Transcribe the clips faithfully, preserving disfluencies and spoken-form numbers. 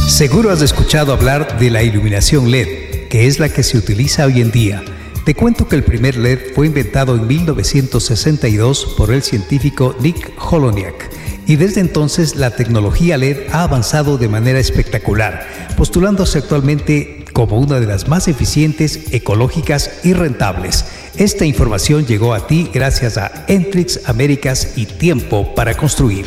Seguro has escuchado hablar de la iluminación L E D, que es la que se utiliza hoy en día. Te cuento que el primer L E D fue inventado en mil novecientos sesenta y dos por el científico Nick Holonyak, y desde entonces la tecnología L E D ha avanzado de manera espectacular, postulándose actualmente como una de las más eficientes, ecológicas y rentables. Esta información llegó a ti gracias a Entrix Américas y Tiempo para Construir.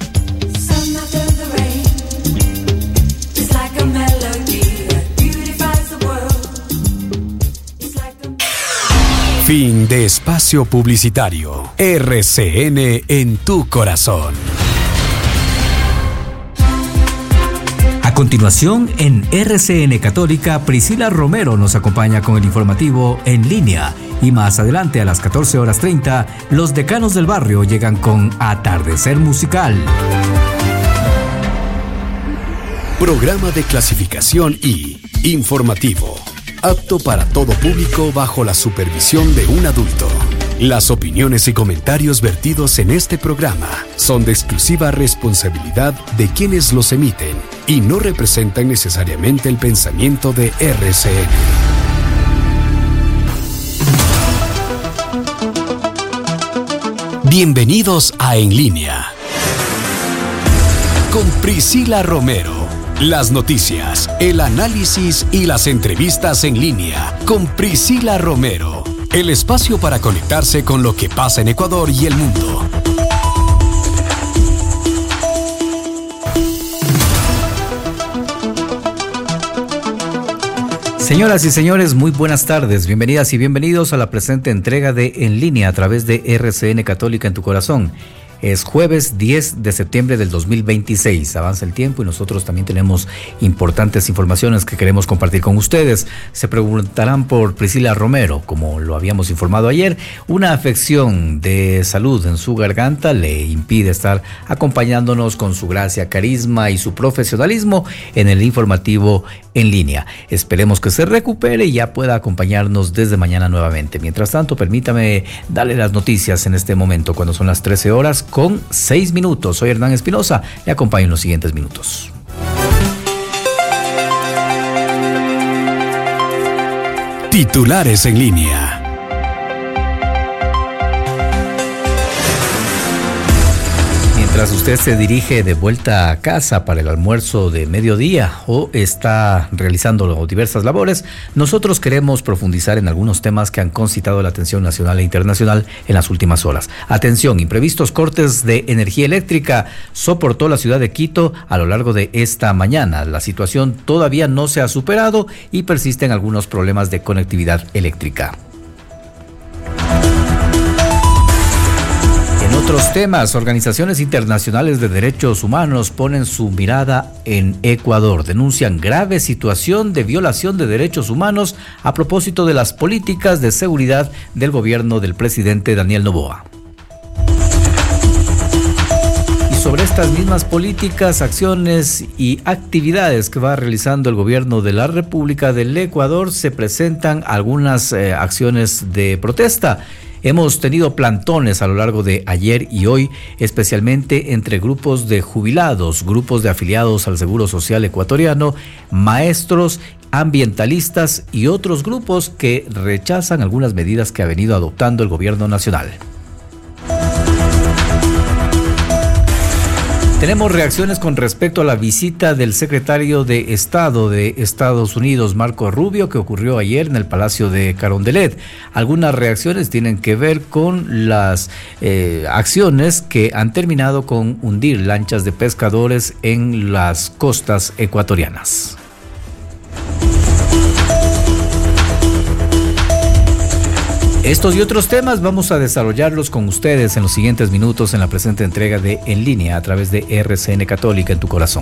Fin de espacio publicitario. R C N en tu corazón. A continuación, en R C N Católica, Priscila Romero nos acompaña con el informativo En Línea. Y más adelante, a las catorce horas treinta, los decanos del barrio llegan con Atardecer Musical. Programa de clasificación I, informativo, apto para todo público bajo la supervisión de un adulto. Las opiniones y comentarios vertidos en este programa son de exclusiva responsabilidad de quienes los emiten y no representan necesariamente el pensamiento de R C N. Bienvenidos a En Línea con Priscila Romero. Las noticias, el análisis y las entrevistas en línea con Priscila Romero. El espacio para conectarse con lo que pasa en Ecuador y el mundo. Señoras y señores, muy buenas tardes. Bienvenidas y bienvenidos a la presente entrega de En Línea a través de R C N Católica en tu corazón. Es jueves diez de septiembre del dos mil veintiséis. Avanza el tiempo y nosotros también tenemos importantes informaciones que queremos compartir con ustedes. Se preguntarán por Priscila Romero. Como lo habíamos informado ayer, una afección de salud en su garganta le impide estar acompañándonos con su gracia, carisma y su profesionalismo en el informativo En Línea. Esperemos que se recupere y ya pueda acompañarnos desde mañana nuevamente. Mientras tanto, permítame darle las noticias en este momento, cuando son las trece horas con seis minutos. Soy Hernán Espinosa, le acompaño en los siguientes minutos. Titulares en línea. Mientras usted se dirige de vuelta a casa para el almuerzo de mediodía o está realizando diversas labores, nosotros queremos profundizar en algunos temas que han concitado la atención nacional e internacional en las últimas horas. Atención, imprevistos cortes de energía eléctrica soportó la ciudad de Quito a lo largo de esta mañana. La situación todavía no se ha superado y persisten algunos problemas de conectividad eléctrica. En otros temas, organizaciones internacionales de derechos humanos ponen su mirada en Ecuador. Denuncian grave situación de violación de derechos humanos a propósito de las políticas de seguridad del gobierno del presidente Daniel Noboa. Y sobre estas mismas políticas, acciones y actividades que va realizando el gobierno de la República del Ecuador, se presentan algunas eh, acciones de protesta. Hemos tenido plantones a lo largo de ayer y hoy, especialmente entre grupos de jubilados, grupos de afiliados al Seguro Social ecuatoriano, maestros, ambientalistas y otros grupos que rechazan algunas medidas que ha venido adoptando el gobierno nacional. Tenemos reacciones con respecto a la visita del secretario de Estado de Estados Unidos, Marco Rubio, que ocurrió ayer en el Palacio de Carondelet. Algunas reacciones tienen que ver con las eh, acciones que han terminado con hundir lanchas de pescadores en las costas ecuatorianas. Estos y otros temas vamos a desarrollarlos con ustedes en los siguientes minutos en la presente entrega de En Línea a través de R C N Católica en tu corazón.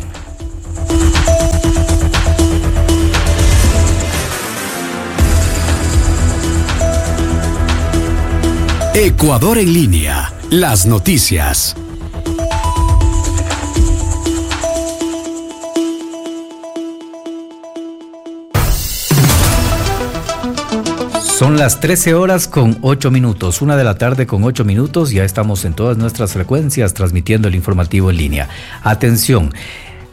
Ecuador en línea. Las noticias. Son las trece horas con ocho minutos, una de la tarde con ocho minutos. Ya estamos en todas nuestras frecuencias transmitiendo el informativo en línea. Atención.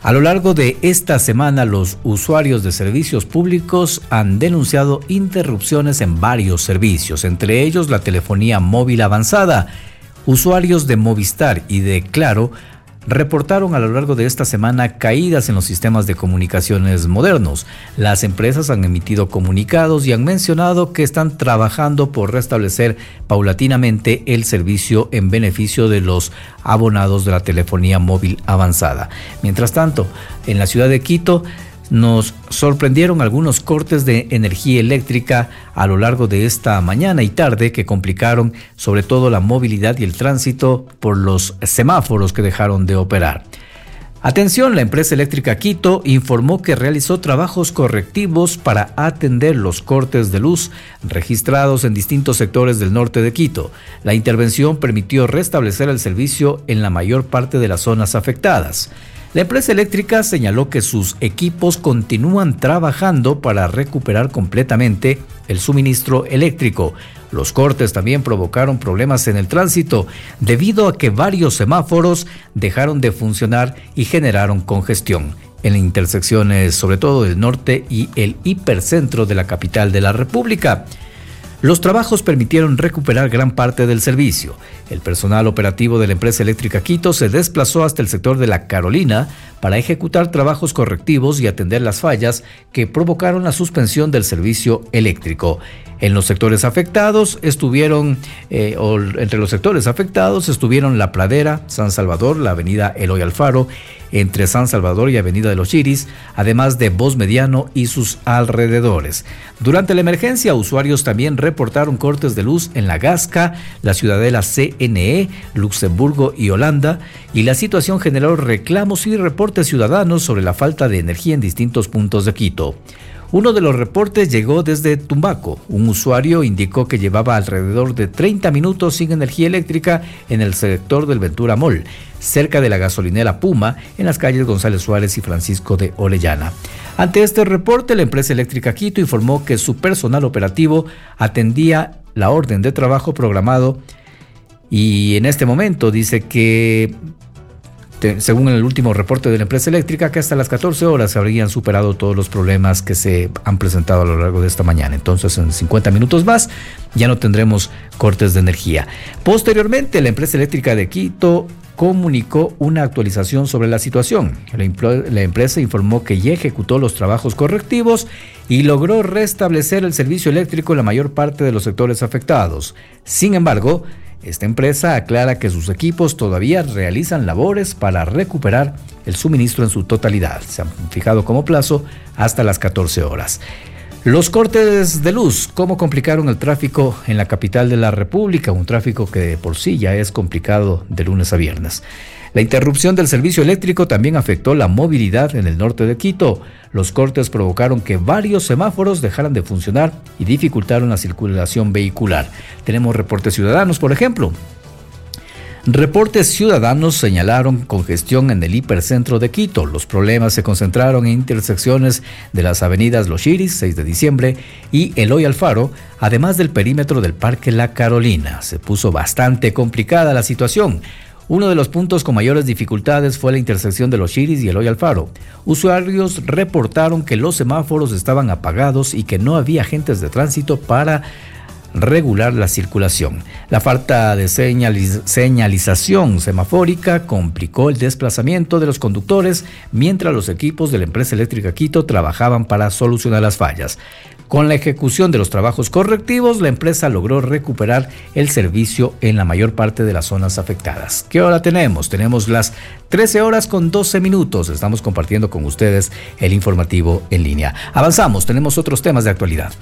A lo largo de esta semana, los usuarios de servicios públicos han denunciado interrupciones en varios servicios, entre ellos la telefonía móvil avanzada. Usuarios de Movistar y de Claro reportaron a lo largo de esta semana caídas en los sistemas de comunicaciones modernos. Las empresas han emitido comunicados y han mencionado que están trabajando por restablecer paulatinamente el servicio en beneficio de los abonados de la telefonía móvil avanzada. Mientras tanto, en la ciudad de Quito nos sorprendieron algunos cortes de energía eléctrica a lo largo de esta mañana y tarde que complicaron sobre todo la movilidad y el tránsito por los semáforos que dejaron de operar. Atención, la empresa eléctrica Quito informó que realizó trabajos correctivos para atender los cortes de luz registrados en distintos sectores del norte de Quito. La intervención permitió restablecer el servicio en la mayor parte de las zonas afectadas. La empresa eléctrica señaló que sus equipos continúan trabajando para recuperar completamente el suministro eléctrico. Los cortes también provocaron problemas en el tránsito debido a que varios semáforos dejaron de funcionar y generaron congestión en intersecciones, sobre todo del norte y el hipercentro de la capital de la República. Los trabajos permitieron recuperar gran parte del servicio. El personal operativo de la empresa eléctrica Quito se desplazó hasta el sector de La Carolina para ejecutar trabajos correctivos y atender las fallas que provocaron la suspensión del servicio eléctrico. En los sectores afectados estuvieron, eh, o entre los sectores afectados estuvieron La Pradera, San Salvador, la avenida Eloy Alfaro, entre San Salvador y avenida de los Chiris, además de Voz Mediano y sus alrededores. Durante la emergencia, usuarios también reportaron cortes de luz en La Gasca, la Ciudadela C N E, Luxemburgo y Holanda, y la situación generó reclamos y reportes ciudadanos sobre la falta de energía en distintos puntos de Quito. Uno de los reportes llegó desde Tumbaco. Un usuario indicó que llevaba alrededor de treinta minutos sin energía eléctrica en el sector del Ventura Mall, cerca de la gasolinera Puma, en las calles González Suárez y Francisco de Orellana. Ante este reporte, la empresa eléctrica Quito informó que su personal operativo atendía la orden de trabajo programado y en este momento dice que, según el último reporte de la empresa eléctrica, que hasta las catorce horas se habrían superado todos los problemas que se han presentado a lo largo de esta mañana. Entonces, en cincuenta minutos más ya no tendremos cortes de energía. Posteriormente, la empresa eléctrica de Quito comunicó una actualización sobre la situación. La, impl- la empresa informó que ya ejecutó los trabajos correctivos y logró restablecer el servicio eléctrico en la mayor parte de los sectores afectados. Sin embargo, esta empresa aclara que sus equipos todavía realizan labores para recuperar el suministro en su totalidad. Se han fijado como plazo hasta las catorce horas. Los cortes de luz, ¿cómo complicaron el tráfico en la capital de la República? Un tráfico que de por sí ya es complicado de lunes a viernes. La interrupción del servicio eléctrico también afectó la movilidad en el norte de Quito. Los cortes provocaron que varios semáforos dejaran de funcionar y dificultaron la circulación vehicular. Tenemos reportes ciudadanos, por ejemplo. Reportes ciudadanos señalaron congestión en el hipercentro de Quito. Los problemas se concentraron en intersecciones de las avenidas Los Chiris, seis de diciembre, y Eloy Alfaro, además del perímetro del Parque La Carolina. Se puso bastante complicada la situación. Uno de los puntos con mayores dificultades fue la intersección de Los Chiris y Eloy Alfaro. Usuarios reportaron que los semáforos estaban apagados y que no había agentes de tránsito para regular la circulación. La falta de señaliz- señalización semafórica complicó el desplazamiento de los conductores mientras los equipos de la empresa eléctrica Quito trabajaban para solucionar las fallas. Con la ejecución de los trabajos correctivos, la empresa logró recuperar el servicio en la mayor parte de las zonas afectadas. ¿Qué hora tenemos? Tenemos las trece horas con doce minutos. Estamos compartiendo con ustedes el informativo en línea. Avanzamos, tenemos otros temas de actualidad.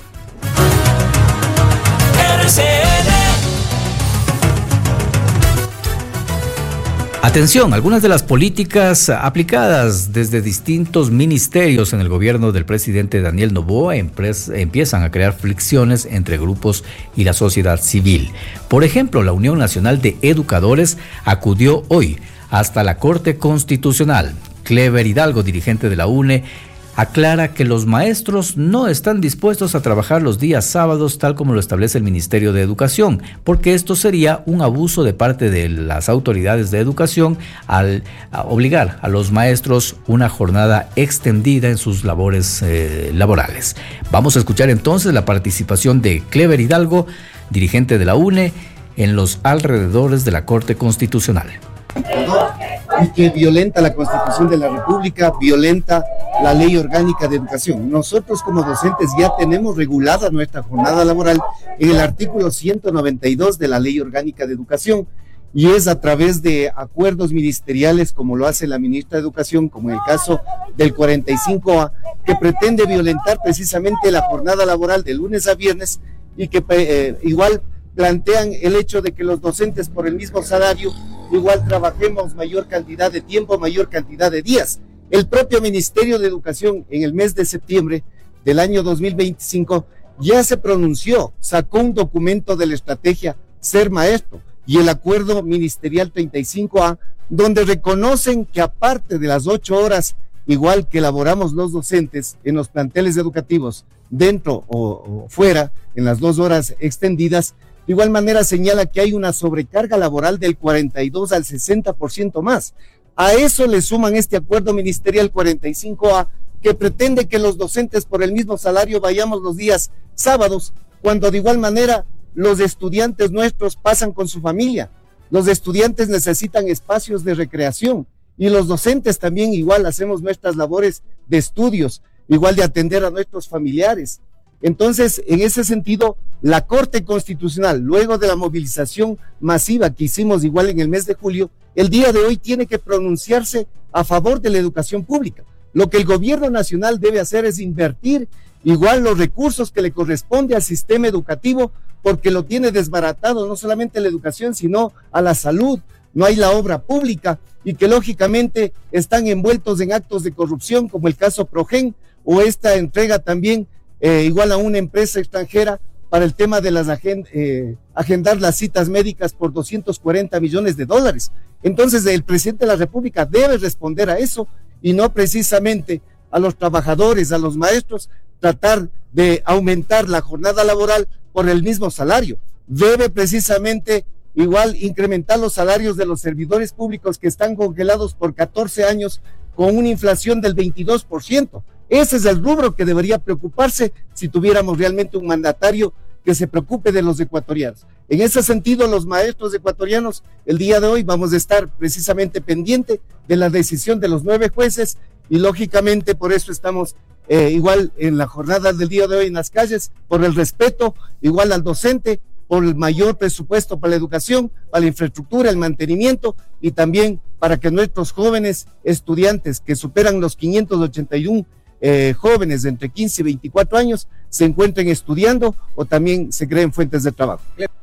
Atención, algunas de las políticas aplicadas desde distintos ministerios en el gobierno del presidente Daniel Noboa empres- empiezan a crear fricciones entre grupos y la sociedad civil. Por ejemplo, la Unión Nacional de Educadores acudió hoy hasta la Corte Constitucional. Clever Hidalgo, dirigente de la U N E, aclara que los maestros no están dispuestos a trabajar los días sábados tal como lo establece el Ministerio de Educación, porque esto sería un abuso de parte de las autoridades de educación al obligar a los maestros una jornada extendida en sus labores eh, laborales. Vamos a escuchar entonces la participación de Clever Hidalgo, dirigente de la U N E, en los alrededores de la Corte Constitucional. Y que violenta la Constitución de la República, violenta la Ley Orgánica de Educación. Nosotros como docentes ya tenemos regulada nuestra jornada laboral en el artículo ciento noventa y dos de la Ley Orgánica de Educación, y es a través de acuerdos ministeriales como lo hace la ministra de Educación, como en el caso del cuarenta y cinco A, que pretende violentar precisamente la jornada laboral de lunes a viernes, y que eh, igual plantean el hecho de que los docentes por el mismo salario igual trabajemos mayor cantidad de tiempo, mayor cantidad de días. El propio Ministerio de Educación en el mes de septiembre del año dos mil veinticinco ya se pronunció, sacó un documento de la estrategia Ser Maestro y el acuerdo ministerial treinta y cinco A, donde reconocen que aparte de las ocho horas igual que elaboramos los docentes en los planteles educativos, dentro o, o fuera, en las dos horas extendidas, de igual manera señala que hay una sobrecarga laboral del cuarenta y dos al sesenta por ciento más. A eso le suman este acuerdo ministerial cuarenta y cinco A, que pretende que los docentes por el mismo salario vayamos los días sábados, cuando de igual manera los estudiantes nuestros pasan con su familia. Los estudiantes necesitan espacios de recreación y los docentes también igual hacemos nuestras labores de estudios, igual de atender a nuestros familiares. Entonces, en ese sentido, la Corte Constitucional, luego de la movilización masiva que hicimos igual en el mes de julio, el día de hoy tiene que pronunciarse a favor de la educación pública. Lo que el gobierno nacional debe hacer es invertir igual los recursos que le corresponde al sistema educativo, porque lo tiene desbaratado no solamente la educación, sino a la salud. No hay la obra pública y que lógicamente están envueltos en actos de corrupción, como el caso Progen, o esta entrega también eh, igual a una empresa extranjera para el tema de las agend eh, agendar las citas médicas por doscientos cuarenta millones de dólares. Entonces el presidente de la República debe responder a eso y no precisamente a los trabajadores, a los maestros, tratar de aumentar la jornada laboral por el mismo salario. Debe precisamente igual incrementar los salarios de los servidores públicos que están congelados por catorce años con una inflación del veintidós por ciento. Ese es el rubro que debería preocuparse si tuviéramos realmente un mandatario que se preocupe de los ecuatorianos. En ese sentido, los maestros ecuatorianos, el día de hoy vamos a estar precisamente pendiente de la decisión de los nueve jueces y lógicamente por eso estamos eh, igual en la jornada del día de hoy en las calles, por el respeto igual al docente, por el mayor presupuesto para la educación, para la infraestructura, el mantenimiento y también para que nuestros jóvenes estudiantes que superan los quinientos ochenta y uno eh, jóvenes de entre quince y veinticuatro años se encuentren estudiando o también se creen fuentes de trabajo.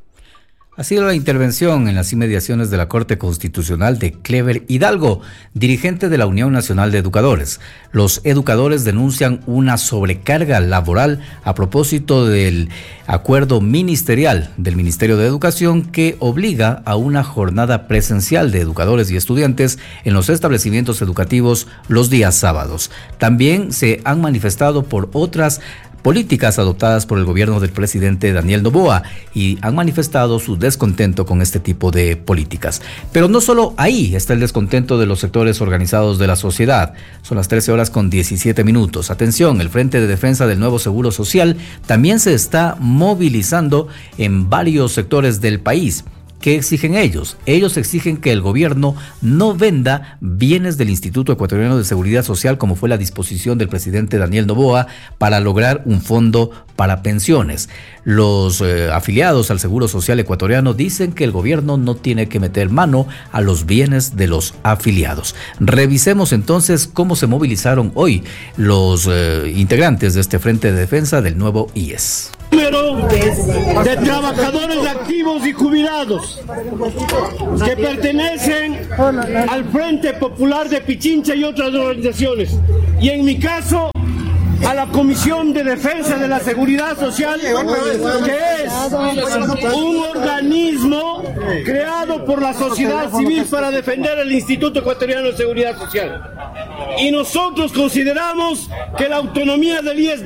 Ha sido la intervención en las inmediaciones de la Corte Constitucional de Clever Hidalgo, dirigente de la Unión Nacional de Educadores. Los educadores denuncian una sobrecarga laboral a propósito del acuerdo ministerial del Ministerio de Educación que obliga a una jornada presencial de educadores y estudiantes en los establecimientos educativos los días sábados. También se han manifestado por otras políticas adoptadas por el gobierno del presidente Daniel Noboa y han manifestado su descontento con este tipo de políticas. Pero no solo ahí está el descontento de los sectores organizados de la sociedad. Son las trece horas con diecisiete minutos. Atención, el Frente de Defensa del Nuevo Seguro Social también se está movilizando en varios sectores del país. ¿Qué exigen ellos? Ellos exigen que el gobierno no venda bienes del Instituto Ecuatoriano de Seguridad Social, como fue la disposición del presidente Daniel Noboa, para lograr un fondo para pensiones. Los eh, afiliados al Seguro Social ecuatoriano dicen que el gobierno no tiene que meter mano a los bienes de los afiliados. Revisemos entonces cómo se movilizaron hoy los eh, integrantes de este Frente de Defensa del nuevo I E S. Número de trabajadores activos y jubilados que pertenecen al Frente Popular de Pichincha y otras organizaciones, y en mi caso a la Comisión de Defensa de la Seguridad Social, que es un organismo creado por la sociedad civil para defender el Instituto Ecuatoriano de Seguridad Social. Y nosotros consideramos que la autonomía del I E S